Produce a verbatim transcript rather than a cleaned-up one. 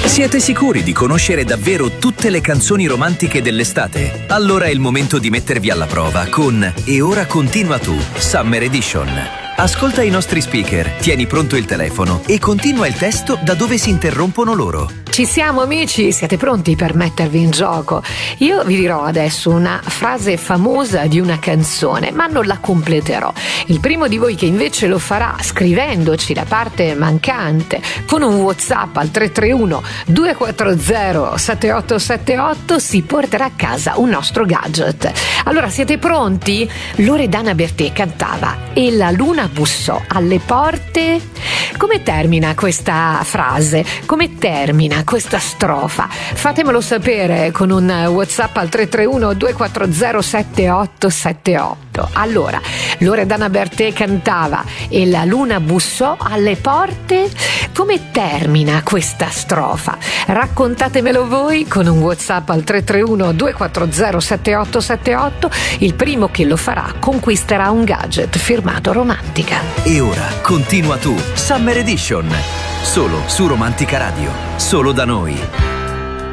Siete sicuri di conoscere davvero tutte le canzoni romantiche dell'estate? Allora è il momento di mettervi alla prova con E ora continua tu, Summer Edition. Ascolta i nostri speaker, tieni pronto il telefono e continua il testo da dove si interrompono loro. Ci siamo amici, siete pronti per mettervi in gioco? Io vi dirò adesso una frase famosa di una canzone, ma non la completerò. Il primo di voi che invece lo farà scrivendoci la parte mancante con un WhatsApp al tre tre uno due quattro zero sette otto sette otto si porterà a casa un nostro gadget. Allora siete pronti? Loredana Bertè cantava "E la luna bussò alle porte". Come termina questa frase? Come termina questa strofa? Fatemelo sapere con un WhatsApp al tre tre uno due quattro zero sette otto sette otto. Allora, Loredana Bertè cantava "E la luna bussò alle porte". Come termina questa strofa? Raccontatemelo voi con un WhatsApp al tre tre uno due quattro zero sette otto sette otto. Il primo che lo farà conquisterà un gadget firmato Romantica. E ora continua tu, Summer Edition. Solo su Romantica Radio. Solo da noi.